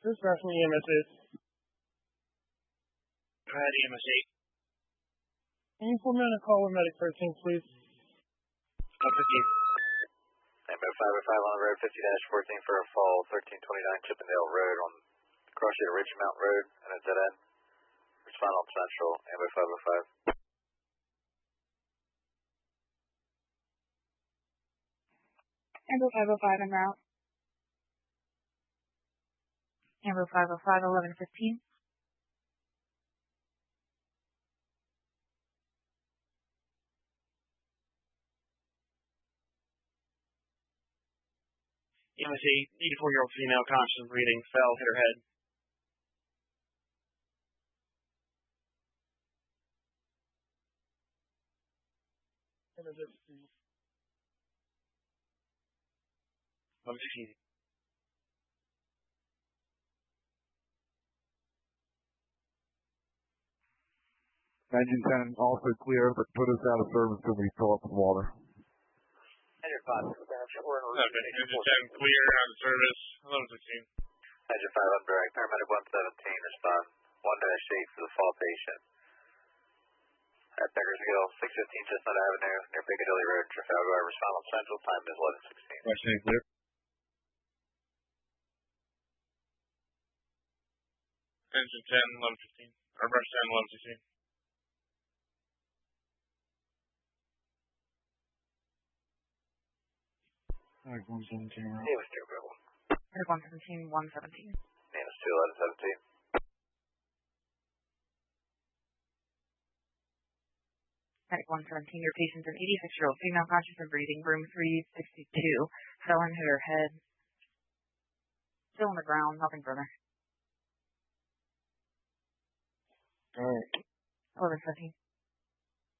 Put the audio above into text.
Dispatch from EMS is. Go ahead, EMS 8. Can you put me on a call with Medic 13, please? 115. Ambulance 505 on the road, 50-14 for a fall, 1329 Chippendale Road on Cross Street, Ridge Mountain Road, and a dead end. Respond on Central, Ambulance 505. Amber 505 en route. Amber 505, 1115. EMS 8, 84-year-old female, conscious and breathing, fell, hit her head. Emergency. 115. Engine 10 also clear, but put us out of service until we fill up with water. Engine 5, dispatch, we're in Okay, Engine 10 clear, out of service, 1116. Engine 5 on direct, paramedic 117, respond 1-8 for the fall patient. At Bakersfield, 615 Chestnut Avenue, near Piccadilly Road, Trafalgar, respond on Central, time is 1116. Question clear. Engine 10, 1115. Or brush 10, 1116. Alright, 117 around. Name is 2, Medic 117, 117. Name is 2, 1117. Medic 117, your patient's an 86-year-old female, conscious and breathing, room 362. Fell and hit her head. Still on the ground, nothing further. Alright. 1117.